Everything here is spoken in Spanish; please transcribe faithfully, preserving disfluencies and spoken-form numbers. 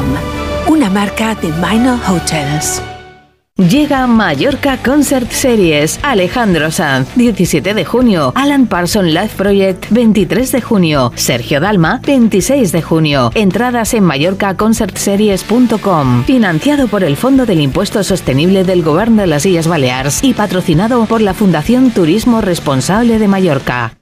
com, una marca de Minor Hotels. Llega Mallorca Concert Series. Alejandro Sanz, diecisiete de junio. Alan Parsons Live Project, veintitrés de junio. Sergio Dalma, veintiséis de junio. Entradas en mallorca concert series punto com. Financiado por el Fondo del Impuesto Sostenible del Govern de las Illes Balears y patrocinado por la Fundación Turismo Responsable de Mallorca.